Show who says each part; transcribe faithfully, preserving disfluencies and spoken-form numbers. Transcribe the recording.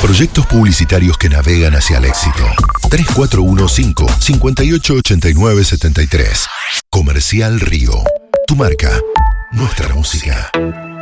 Speaker 1: Proyectos publicitarios que navegan hacia el éxito. tres cuatro uno cinco, cinco ocho ocho nueve siete tres. Comercial Río. Tu marca, nuestra música.